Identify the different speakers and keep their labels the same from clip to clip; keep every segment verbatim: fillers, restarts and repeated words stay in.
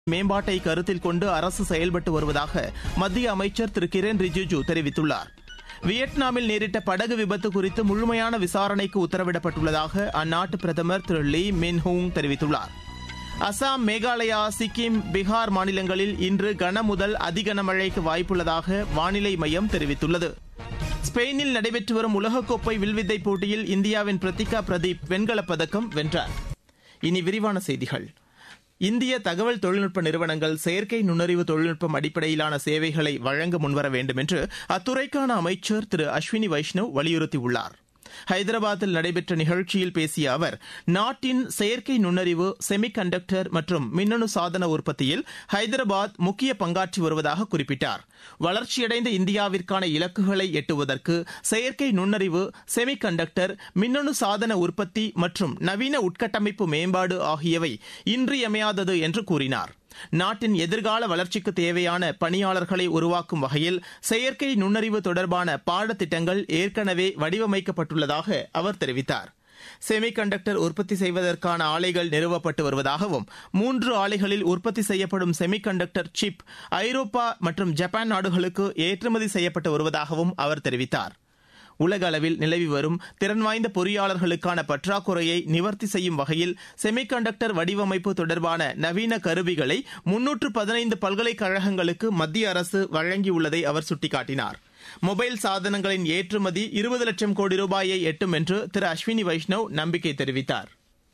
Speaker 1: மேம்பாட்டை கருத்தில் கொண்டு அரசு செயல்பட்டு வருவதாக மத்திய அமைச்சர் திரு கிரண் ரிஜிஜு தெரிவித்துள்ளார். வியட்நாமில் நேரிட்ட படகு விபத்து குறித்து முழுமையான விசாரணைக்கு உத்தரவிடப்பட்டுள்ளதாக அந்நாட்டு பிரதமர் திரு லீ மின் ஹூங் தெரிவித்துள்ளார். அசாம், மேகாலயா, சிக்கிம், பீகார் மாநிலங்களில் இன்று கனமுதல் அதிகனமழைக்கு வாய்ப்புள்ளதாக வானிலை மையம் தெரிவித்துள்ளது. ஸ்பெயினில் நடைபெற்று வரும் உலகக்கோப்பை வில்வித்தை போட்டியில் இந்தியாவின் பிரத்திகா பிரதீப் வெண்கலப் பதக்கம் வென்றார். இனி விரிவான செய்திகள். இந்திய தகவல் தொழில்நுட்ப நிறுவனங்கள் செயற்கை நுண்ணறிவு தொழில்நுட்பம் அடிப்படையிலான சேவைகளை வழங்க முன்வர வேண்டும் என்று அத்துறைக்கான அமைச்சர் திரு அஸ்வினி வைஷ்ணவ் வலியுறுத்தியுள்ளார். ஹைதராபாத்தில் நடைபெற்ற நிகழ்ச்சியில் பேசிய அவர், நாட்டின் செயற்கை நுண்ணறிவு, செமி கண்டக்டர் மற்றும் மின்னணு சாதன உற்பத்தியில் ஹைதராபாத் முக்கிய பங்காற்றி வருவதாக குறிப்பிட்டார். வளர்ச்சியடைந்த இந்தியாவிற்கான இலக்குகளை எட்டுவதற்கு செயற்கை நுண்ணறிவு, செமி கண்டக்டர், மின்னணு சாதன உற்பத்தி மற்றும் நவீன உட்கட்டமைப்பு மேம்பாடு ஆகியவை இன்றியமையாதது என்று கூறினார். நாட்டின் எதிர்கால வளர்ச்சிக்கு தேவையான பணியாளர்களை உருவாக்கும் வகையில் செயற்கை நுண்ணறிவு தொடர்பான பாடத்திட்டங்கள் ஏற்கனவே வடிவமைக்கப்பட்டுள்ளதாக அவர் தெரிவித்தார். செமி கண்டக்டர் உற்பத்தி செய்வதற்கான ஆலைகள் நிறுவப்பட்டு வருவதாகவும், மூன்று ஆலைகளில் உற்பத்தி செய்யப்படும் செமி கண்டக்டர் சிப் ஐரோப்பா மற்றும் ஜப்பான் நாடுகளுக்கு ஏற்றுமதி செய்யப்பட்டு வருவதாகவும் அவர் தெரிவித்தார். உலக அளவில் நிலவி வரும் திறன் வாய்ந்த பொறியாளர்களுக்கான பற்றாக்குறையை நிவர்த்தி செய்யும் வகையில் செமி கண்டக்டர் வடிவமைப்பு தொடர்பான நவீன கருவிகளை முன்னூற்று பதினைந்து பல்கலைக்கழகங்களுக்கு மத்திய அரசு வழங்கியுள்ளதை அவர் சுட்டிக்காட்டினார். மொபைல் சாதனங்களின் ஏற்றுமதி இருபது லட்சம் கோடி ரூபாயை எட்டும் என்று திரு அஸ்வினி வைஷ்ணவ் நம்பிக்கை தெரிவித்தார்.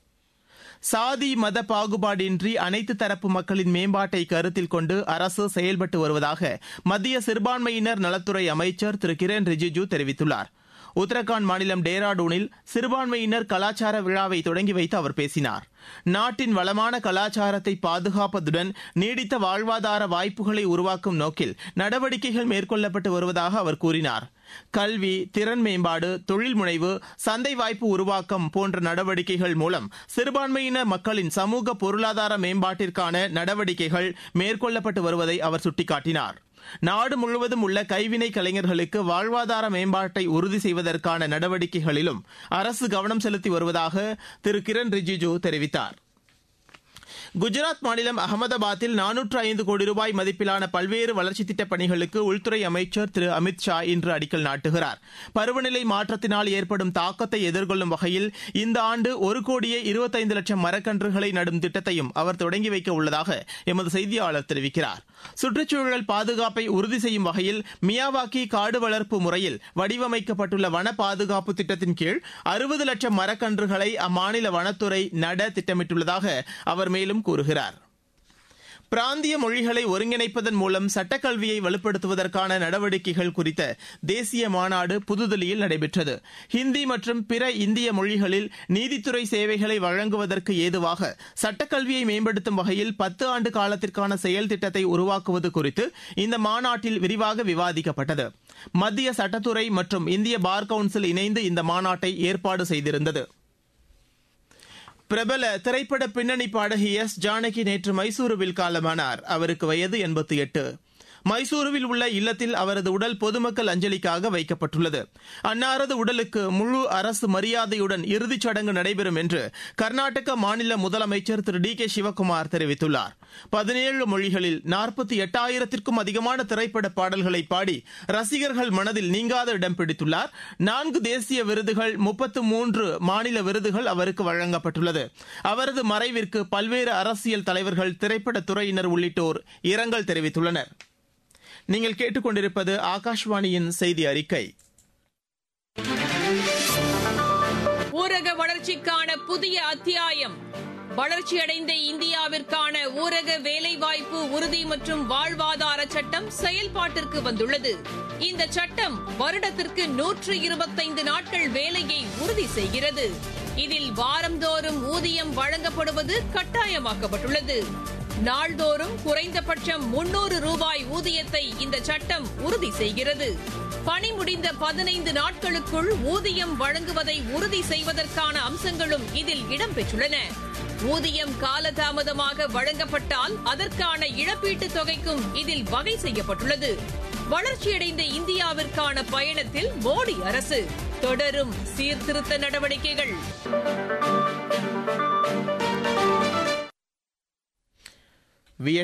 Speaker 1: சாதி மத பாகுபாடின்றி அனைத்து தரப்பு மக்களின் மேம்பாட்டை கருத்தில் கொண்டு அரசு செயல்பட்டு வருவதாக மத்திய சிறுபான்மையினர் நலத்துறை அமைச்சர் திரு கிரண் ரிஜிஜு தெரிவித்துள்ளார். உத்தரகாண்ட் மாநிலம் டேராடூனில் சிறுபான்மையினர் கலாச்சார விழாவை தொடங்கி வைத்து அவர் பேசினார். நாட்டின் வளமான கலாச்சாரத்தை பாதுகாப்பதுடன் நீடித்த வாழ்வாதார வாய்ப்புகளை உருவாக்கும் நோக்கில் நடவடிக்கைகள் மேற்கொள்ளப்பட்டு வருவதாக அவர் கூறினார். கல்வி, திறன் மேம்பாடு, தொழில் முனைவு, சந்தை வாய்ப்பு உருவாக்கம் போன்ற நடவடிக்கைகள் மூலம் சிறுபான்மையினர் மக்களின் சமூக பொருளாதார மேம்பாட்டிற்கான நடவடிக்கைகள் மேற்கொள்ளப்பட்டு வருவதை அவர் சுட்டிக்காட்டினார். நாடு முழுவதும் உள்ள கைவினை கலைஞர்களுக்கு வாழ்வாதார மேம்பாட்டை உறுதி செய்வதற்கான நடவடிக்கைகளிலும் அரசு கவனம் செலுத்தி வருவதாக திரு கிரண் ரிஜிஜு தெரிவித்தார். குஜராத் மாநிலம் அகமதாபாத்தில் நானூற்று ஐந்து கோடி ரூபாய் மதிப்பிலான பல்வேறு வளர்ச்சித் திட்டப் பணிகளுக்கு உள்துறை அமைச்சர் திரு அமித் ஷா இன்று அடிக்கல் நாட்டுகிறார். பருவநிலை மாற்றத்தினால் ஏற்படும் தாக்கத்தை எதிர்கொள்ளும் வகையில் இந்த ஆண்டு ஒரு கோடியே இருபத்தைந்து லட்சம் மரக்கன்றுகளை நடும் திட்டத்தையும் அவர் தொடங்கி வைக்க உள்ளதாக எமது செய்தியாளர் தெரிவிக்கிறார். சுற்றுச்சூழல் பாதுகாப்பை உறுதி செய்யும் வகையில் மியாவாக்கி காடு வளர்ப்பு முறையில் வடிவமைக்கப்பட்டுள்ள வன பாதுகாப்பு திட்டத்தின் கீழ் அறுபது லட்சம் மரக்கன்றுகளை அம்மாநில வனத்துறை நட திட்டமிட்டுள்ளதாக அவர் மேலும் கூறுகிறார். பிராந்திய மொழிகளை ஒருங்கிணைப்பதன் மூலம் சட்டக்கல்வியை வலுப்படுத்துவதற்கான நடவடிக்கைகள் குறித்த தேசிய மாநாடு புதுதில்லியில் நடைபெற்றது. ஹிந்தி மற்றும் பிற இந்திய மொழிகளில் நீதித்துறை சேவைகளை வழங்குவதற்கு ஏதுவாக சட்டக்கல்வியை மேம்படுத்தும் வகையில் பத்து ஆண்டு காலத்திற்கான செயல் திட்டத்தை உருவாக்குவது குறித்து இந்த மாநாட்டில் விரிவாக விவாதிக்கப்பட்டது. மத்திய சட்டத்துறை மற்றும் இந்திய பார் கவுன்சில் இணைந்து இந்த மாநாட்டை ஏற்பாடு செய்திருந்தது. பிரபல திரைப்பட பின்னணி பாடகி எஸ் ஜானகி நேற்று மைசூருவில் காலமானார். அவருக்கு வயது எண்பத்தி எட்டு. மைசூருவில் உள்ள இல்லத்தில் அவரது உடல் பொதுமக்கள் அஞ்சலிக்காக வைக்கப்பட்டுள்ளது. அன்னாரது உடலுக்கு முழு அரசு மரியாதையுடன் இறுதிச் சடங்கு நடைபெறும் என்று கர்நாடக மாநில முதலமைச்சர் திரு டி கே சிவக்குமார் தெரிவித்துள்ளார். பதினேழு மொழிகளில் நாற்பத்தி எட்டாயிரத்திற்கும் அதிகமான திரைப்பட பாடல்களை பாடி ரசிகர்கள் மனதில் நீங்காத இடம் பிடித்துள்ளார். நான்கு தேசிய விருதுகள், முப்பத்து மூன்று மாநில விருதுகள் அவருக்கு வழங்கப்பட்டுள்ளது. அவரது மறைவிற்கு பல்வேறு அரசியல் தலைவர்கள், திரைப்பட துறையினர் உள்ளிட்டோர் இரங்கல் தெரிவித்துள்ளனர். நீங்கள் கேட்டுக்கொண்டிருப்பது ஆகாஷ்வாணியின் செய்தி அறிக்கை.
Speaker 2: ஊரக வளர்ச்சிக்கான புதிய அத்தியாயம். வளர்ச்சியடைந்த இந்தியாவிற்கான ஊரக வேலைவாய்ப்பு உறுதி மற்றும் வாழ்வாதார சட்டம் செயல்பாட்டிற்கு வந்துள்ளது. இந்த சட்டம் வருடத்திற்கு நூற்று இருபத்தைந்து நாட்கள் வேலையை உறுதி செய்கிறது. இதில் வாரந்தோறும் ஊதியம் வழங்கப்படுவது கட்டாயமாக்கப்பட்டுள்ளது. நாள்தோறும் குறைந்தபட்சம் முன்னூறு ரூபாய் ஊதியத்தை இந்த சட்டம் உறுதி செய்கிறது. பணி முடிந்த பதினைந்து நாட்களுக்குள் ஊதியம் வழங்குவதை உறுதி செய்வதற்கான அம்சங்களும் இதில் இடம்பெற்றுள்ளன. ஊதியம் காலதாமதமாக வழங்கப்பட்டால் அதற்கான இழப்பீட்டுத் தொகைக்கும் இதில் வகை செய்யப்பட்டுள்ளது. வளர்ச்சியடைந்த இந்தியாவிற்கான பயணத்தில் மோடி அரசு தொடரும் சீர்திருத்த நடவடிக்கைகள்.